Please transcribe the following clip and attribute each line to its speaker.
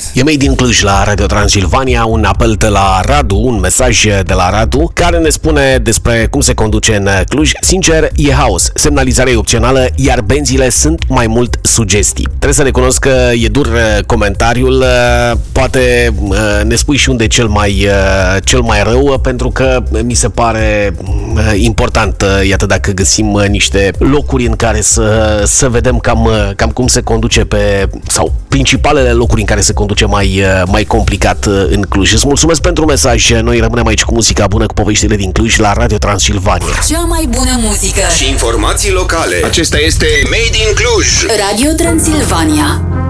Speaker 1: E Made in Cluj la Radio Transilvania, un apel de la Radu, un mesaj de la Radu, care ne spune despre cum se conduce în Cluj. Sincer, e haos, semnalizarea e opțională, iar benzile sunt mai mult sugestii. Trebuie să recunosc că e dur comentariul, poate ne spui și unde e cel mai rău, pentru că mi se pare important, iată, dacă găsim niște locuri în care să vedem cam cum se conduce sau principalele locuri în care se conduce mai complicat în Cluj. Îți mulțumesc pentru mesaj. Noi rămânem aici cu muzica bună, cu poveștile din Cluj la Radio Transilvania.
Speaker 2: Cea mai bună muzică
Speaker 3: și informații locale. Acesta este Made in Cluj.
Speaker 2: Radio Transilvania.